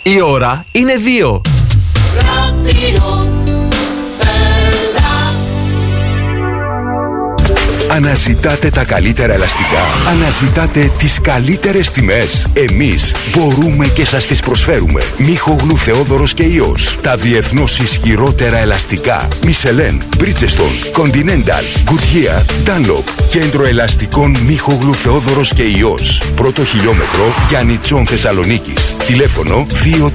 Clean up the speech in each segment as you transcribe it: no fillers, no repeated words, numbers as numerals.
Η ώρα είναι 2. Αναζητάτε τα καλύτερα ελαστικά. Αναζητάτε τις καλύτερες τιμές. Εμείς μπορούμε και σας τις προσφέρουμε. Μίχογλου, Θεόδωρος και Ιός. Τα διεθνώς ισχυρότερα ελαστικά. Michelin, Bridgestone, Continental, Goodyear, Dunlop. Κέντρο ελαστικών Μίχογλου, Θεόδωρος και Ιός. Πρώτο χιλιόμετρο Γιάννη Τσόν Θεσσαλονίκης. Τηλέφωνο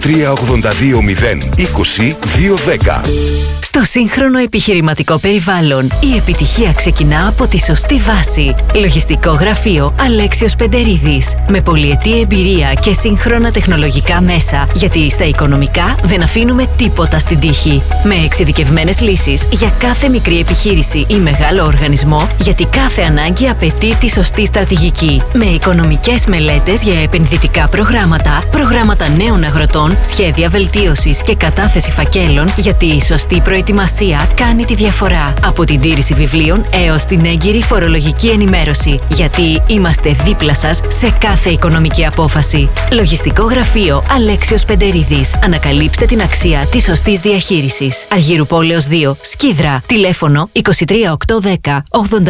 23820 20 210. Στο σύγχρονο επιχειρηματικό περιβάλλον, η επιτυχία ξεκινά από τη σωστή βάση. Λογιστικό γραφείο Αλέξιος Πεντερίδης. Με πολυετή εμπειρία και σύγχρονα τεχνολογικά μέσα. Γιατί στα οικονομικά δεν αφήνουμε τίποτα στην τύχη. Με εξειδικευμένες λύσεις για κάθε μικρή επιχείρηση ή μεγάλο οργανισμό, γιατί κάθε ανάγκη απαιτεί τη σωστή στρατηγική. Με οικονομικές μελέτες για επενδυτικά προγράμματα, προγράμματα νέων αγροτών, σχέδια βελτίωσης και κατάθεση φακέλων, γιατί η σωστή προετοιμασία κάνει τη διαφορά. Από την τήρηση βιβλίων έως την έγκυρη φορολογική ενημέρωση. Γιατί είμαστε δίπλα σας σε κάθε οικονομική απόφαση. Λογιστικό γραφείο Αλέξιος Πεντερίδης. Ανακαλύψτε την αξία της σωστής διαχείρισης. Αργύρου Πόλεως 2, Σκίδρα. Τηλέφωνο 23810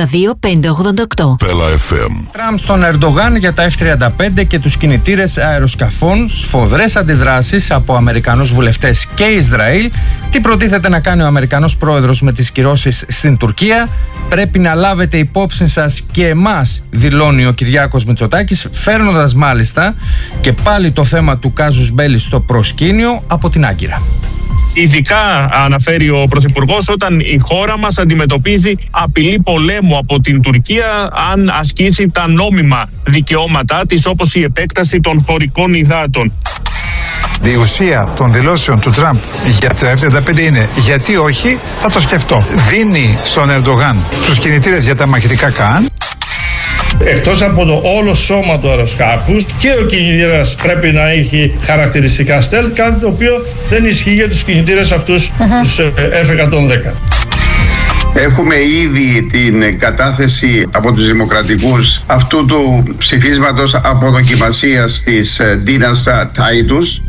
82588. Πέλα FM. Τραμπ στον Ερντογάν για τα F-35 και τους κινητήρες αεροσκαφών. Σφοδρές αντιδράσεις από Αμερικανούς βουλευτές και Ισραήλ. Τι προτίθεται να κάνει ο Αμερικανός πρόεδρος με τις κυρώσεις στην Τουρκία? Πρέπει να λάβετε υπόψη σας και εμάς, δηλώνει ο Κυριάκος Μητσοτάκης, φέρνοντας μάλιστα και πάλι το θέμα του κάζους μπέλι στο προσκήνιο από την Άγκυρα. Ειδικά αναφέρει ο Πρωθυπουργός όταν η χώρα μας αντιμετωπίζει απειλή πολέμου από την Τουρκία αν ασκήσει τα νόμιμα δικαιώματά της, όπως η επέκταση των χωρικών υδάτων. Η ουσία των δηλώσεων του Τραμπ για τα F-35 είναι γιατί όχι, θα το σκεφτώ. Δίνει στον Ερντογάν τους κινητήρες για τα μαχητικά ΚΑΝ. Εκτός από το όλο σώμα του αεροσκάφους και ο κινητήρας πρέπει να έχει χαρακτηριστικά stealth, κάτι το οποίο δεν ισχύει για τους κινητήρες αυτούς τους F-110. Έχουμε ήδη την κατάθεση από τους Δημοκρατικούς αυτού του ψηφίσματος αποδοκιμασίας της Dynastat Titus.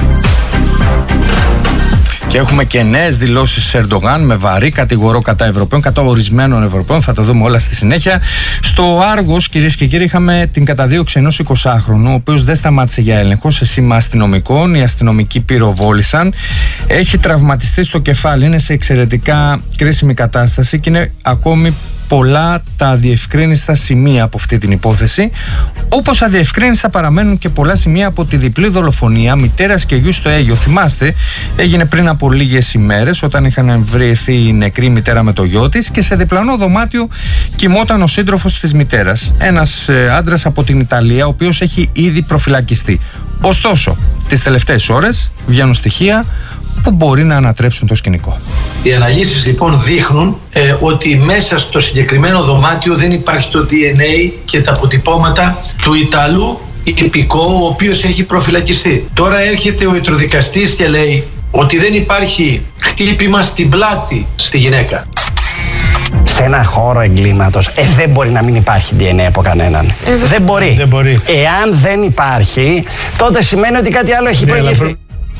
Και έχουμε και νέες δηλώσεις Ερντογάν με βαρύ κατηγορό κατά Ευρωπαίων, κατά ορισμένων Ευρωπαίων. Θα το δούμε όλα στη συνέχεια. Στο Άργος, κυρίες και κύριοι, είχαμε την καταδίωξη ενός 20χρονου, ο οποίος δεν σταμάτησε για έλεγχο σε σήμα αστυνομικών. Οι αστυνομικοί πυροβόλησαν. Έχει τραυματιστεί στο κεφάλι. Είναι σε εξαιρετικά κρίσιμη κατάσταση και είναι ακόμη πολλά τα αδιευκρίνηστα σημεία από αυτή την υπόθεση. Όπως αδιευκρίνηστα παραμένουν και πολλά σημεία από τη διπλή δολοφονία μητέρας και γιου στο Αίγιο. Θυμάστε, έγινε πριν από λίγες ημέρες όταν είχαν βρεθεί η νεκρή μητέρα με το γιο της και σε διπλανό δωμάτιο κοιμόταν ο σύντροφος της μητέρας. Ένας άντρας από την Ιταλία, ο οποίος έχει ήδη προφυλακιστεί. Ωστόσο, τις τελευταίες ώρες βγαίνουν στοιχεία που μπορεί να ανατρέψουν το σκηνικό. Οι αναλύσεις λοιπόν δείχνουν ότι μέσα στο συγκεκριμένο δωμάτιο δεν υπάρχει το DNA και τα αποτυπώματα του Ιταλού υπηκόου ο οποίος έχει προφυλακιστεί. Τώρα έρχεται ο ιτροδικαστής και λέει ότι δεν υπάρχει χτύπημα στην πλάτη στη γυναίκα. Σε ένα χώρο εγκλήματος δεν μπορεί να μην υπάρχει DNA από κανέναν. Δεν μπορεί. Εάν δεν υπάρχει, τότε σημαίνει ότι κάτι άλλο έχει προηγηθεί.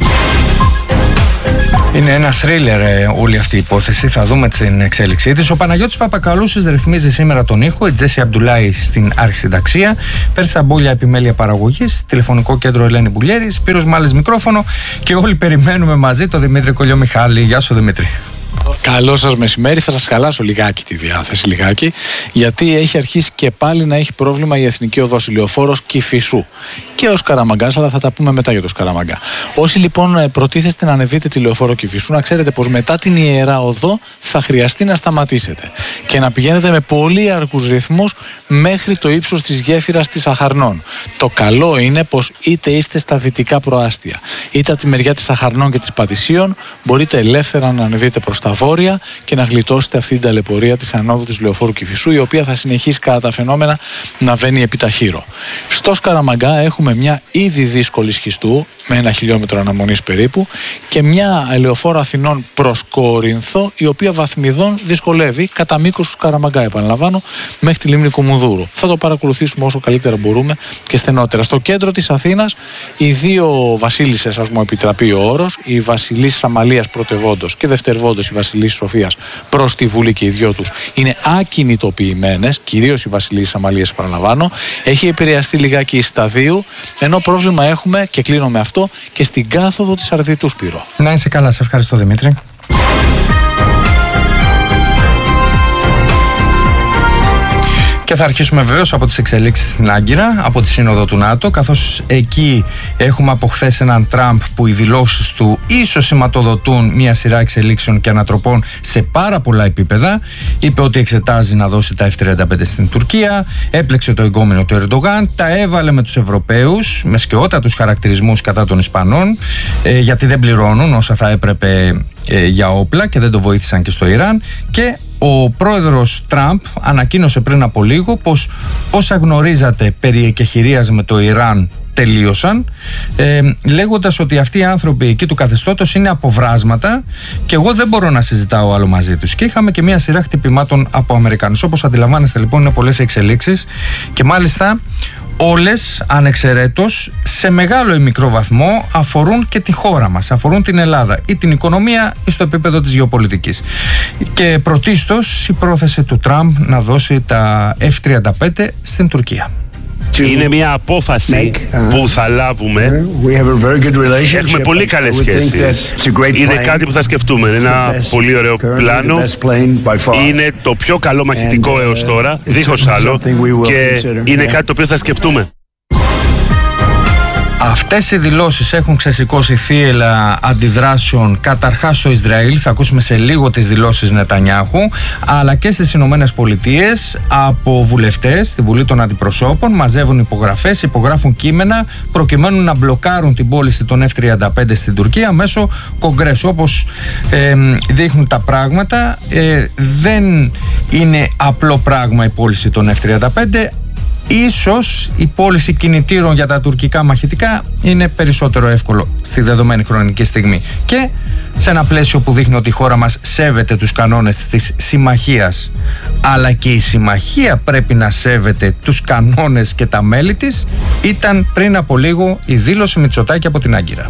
Είναι ένα θρίλερ όλη αυτή η υπόθεση. Θα δούμε την εξέλιξή της. Ο Παναγιώτης Παπακαλούσης ρυθμίζει σήμερα τον ήχο. Η Τζέσι Αμπτουλάη στην αρχισυνταξία. Πέρσα Μπόλια επιμέλεια παραγωγής. Τηλεφωνικό κέντρο Ελένη Μπουλιέρη. Σπύρος Μάλης μικρόφωνο. Και όλοι περιμένουμε μαζί τον Δημήτρη Κολιομιχάλη. Γεια σου, Δημήτρη. Καλό σας μεσημέρι. Θα σας χαλάσω λιγάκι τη διάθεση, γιατί έχει αρχίσει και πάλι να έχει πρόβλημα η Εθνική Οδός, Ηλιοφόρος Κηφισού και ο Σκαραμαγκάς, αλλά θα τα πούμε μετά για το Σκαραμαγκά. Όσοι λοιπόν προτίθεστε να ανεβείτε τη Λεωφόρο Κηφισού, να ξέρετε πως μετά την Ιερά Οδό θα χρειαστεί να σταματήσετε και να πηγαίνετε με πολύ αργούς ρυθμούς μέχρι το ύψος της γέφυρας της Αχαρνών. Το καλό είναι πως είτε είστε στα δυτικά προάστια, είτε από τη μεριά της Αχαρνών και της Πατησίων, μπορείτε ελεύθερα να ανεβείτε προς τα βόρεια και να γλιτώσετε αυτή την ταλαιπωρία της ανόδου της Λεωφόρου Κηφισού, η οποία θα συνεχίσει κατά τα φαινόμενα να βαίνει επιταχύρω. Στο Σκαραμαγκά έχουμε έχουμε μια ήδη δύσκολη σχιστού με 1 χιλιόμετρο αναμονής περίπου και μια ελαιοφόρο Αθηνών προς Κόρινθο, η οποία βαθμιδών δυσκολεύει κατά μήκος του Σκαραμαγκά, επαναλαμβάνω, μέχρι τη λίμνη Κομουνδούρου. Θα το παρακολουθήσουμε όσο καλύτερα μπορούμε και στενότερα. Στο κέντρο της Αθήνας, οι δύο βασίλισσες, ας μου επιτραπεί ο όρος, η βασιλής Αμαλίας πρωτευόντος και δευτερευόντος η βασιλής Σοφίας προς τη Βουλή και οι δυο τους είναι ακινητοποιημένες, κυρίως η βασιλής Αμαλίας, επαναλαμβάνω. Έχει επηρεαστεί λιγάκι η Σταδίου, ενώ πρόβλημα έχουμε, και κλείνω με αυτό, και στην κάθοδο της Αρδιτού, Σπύρο. Να είσαι καλά, σε ευχαριστώ Δημήτρη. Και θα αρχίσουμε βεβαίως από τις εξελίξεις στην Άγκυρα, από τη Σύνοδο του ΝΑΤΟ, καθώς εκεί έχουμε από χθες έναν Τραμπ που οι δηλώσεις του ίσως σηματοδοτούν μια σειρά εξελίξεων και ανατροπών σε πάρα πολλά επίπεδα. Είπε ότι εξετάζει να δώσει τα F-35 στην Τουρκία, έπλεξε το εγκόμενο του Ερντογάν, τα έβαλε με τους Ευρωπαίους με σκαιότατους χαρακτηρισμούς κατά των Ισπανών, γιατί δεν πληρώνουν όσα θα έπρεπε για όπλα και δεν το βοήθησαν και στο Ιράν. Και ο πρόεδρος Τραμπ ανακοίνωσε πριν από λίγο πως όσα γνωρίζατε περί εκεχηρίας με το Ιράν τελείωσαν, λέγοντας ότι αυτοί οι άνθρωποι εκεί του καθεστώτος είναι αποβράσματα και εγώ δεν μπορώ να συζητάω άλλο μαζί τους. Και είχαμε και μια σειρά χτυπημάτων από Αμερικανούς. Όπως αντιλαμβάνεστε λοιπόν, είναι πολλές εξελίξεις και μάλιστα όλες ανεξαιρέτως σε μεγάλο ή μικρό βαθμό αφορούν και τη χώρα μας, αφορούν την Ελλάδα ή την οικονομία ή στο επίπεδο της γεωπολιτικής. Και πρωτίστως η πρόθεση του Τραμπ να δώσει τα F-35 στην Τουρκία. Είναι μια απόφαση που θα λάβουμε. Έχουμε πολύ καλές σχέσεις. Είναι κάτι που θα σκεφτούμε. Είναι ένα πολύ ωραίο πλάνο. Είναι το πιο καλό μαχητικό έως τώρα, δίχως άλλο, και είναι κάτι το οποίο θα σκεφτούμε. Αυτές οι δηλώσεις έχουν ξεσηκώσει θύελλα αντιδράσεων καταρχάς στο Ισραήλ, θα ακούσουμε σε λίγο τις δηλώσεις Νετανιάχου, αλλά και στις Ηνωμένες Πολιτείες από βουλευτές στη Βουλή των Αντιπροσώπων. Μαζεύουν υπογραφές, υπογράφουν κείμενα προκειμένου να μπλοκάρουν την πώληση των F-35 στην Τουρκία μέσω Κογκρέσου. Όπως δείχνουν τα πράγματα, δεν είναι απλό πράγμα η πώληση των F-35. Ίσως η πώληση κινητήρων για τα τουρκικά μαχητικά είναι περισσότερο εύκολο στη δεδομένη χρονική στιγμή. Και σε ένα πλαίσιο που δείχνει ότι η χώρα μας σέβεται τους κανόνες της συμμαχίας, αλλά και η συμμαχία πρέπει να σέβεται τους κανόνες και τα μέλη της, ήταν πριν από λίγο η δήλωση Μητσοτάκη από την Άγκυρα.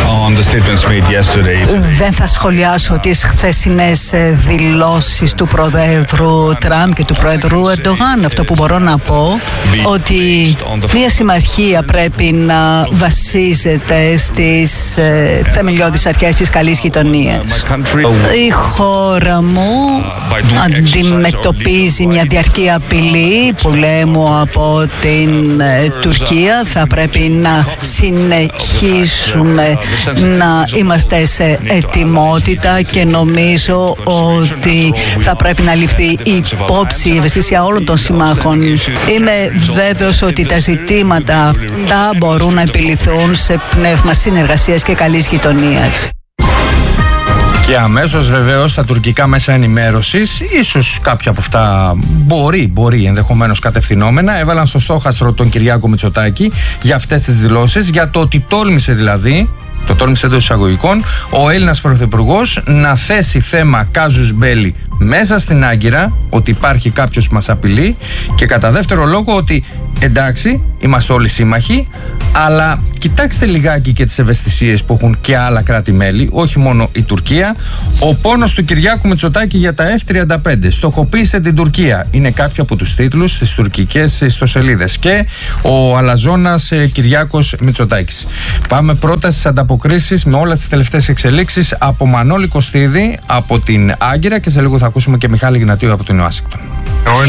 Δεν θα σχολιάσω τις χθεσινές δηλώσεις του Προέδρου Τραμπ και του Προέδρου Ερντογάν. Αυτό που μπορώ να πω, ότι μια συμμαχία πρέπει να βασίζεται στις θεμελιώδεις αρχές της καλής γειτονίας. Η χώρα μου αντιμετωπίζει μια διαρκή απειλή πολέμου από την Τουρκία. Θα πρέπει να συνεχίσουμε να είμαστε σε ετοιμότητα και νομίζω ότι θα πρέπει να ληφθεί υπόψη η ευαισθησία όλων των συμμάχων. Είμαι βέβαιος ότι τα ζητήματα αυτά μπορούν να επιληθούν σε πνεύμα συνεργασίας και καλής γειτονίας. Και αμέσως βεβαίως τα τουρκικά μέσα ενημέρωσης, ίσως κάποια από αυτά μπορεί ενδεχομένως κατευθυνόμενα, έβαλαν στο στόχαστρο τον Κυριάκο Μητσοτάκη για αυτές τις δηλώσεις, για το ότι τόλμησε δηλαδή, το τόλμησε εντός εισαγωγικών, ο Έλληνας Πρωθυπουργός να θέσει θέμα κάζους μπέλι μέσα στην Άγκυρα, ότι υπάρχει κάποιος που μας απειλεί, και κατά δεύτερο λόγο ότι εντάξει, είμαστε όλοι σύμμαχοι, αλλά κοιτάξτε λιγάκι και τις ευαισθησίες που έχουν και άλλα κράτη-μέλη, όχι μόνο η Τουρκία. Ο πόνος του Κυριάκου Μητσοτάκη για τα F-35 στοχοποίησε την Τουρκία. Είναι κάποιο από τους τίτλους στις τουρκικές ιστοσελίδες. Και ο αλαζόνας Κυριάκος Μητσοτάκης. Πάμε πρώτα στις ανταποκρίσεις με όλες τις τελευταίες εξελίξεις από Μανώλη Κωστίδη από την Άγκυρα και σε λίγο θα ακούσουμε και Μιχάλη Γνατίου από την Ουάσιγκτον.